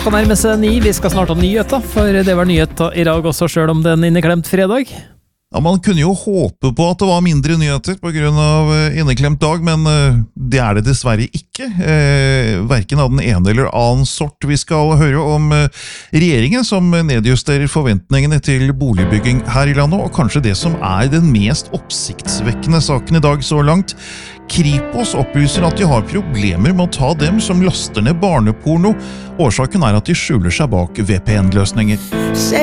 Klokka nærmer seg 9, vi skal snart ha nyheter, for det var nyheter I dag også, selv om den inneklemt fredag. Ja, man kunne jo håpe på at det var mindre nyheter på grunn av inneklemt dag, men det det dessverre ikke. Hverken av den ene eller annen sort. Vi skal høre om regjeringen som nedjusterer forventningene til boligbygging her I landet, og kanskje det som den mest oppsiktsvekkende saken I dag så langt. Kripos opplyser at de har problemer med å ta dem som laster ned barneporno. Årsaken at de skjuler seg bak VPN-løsninger.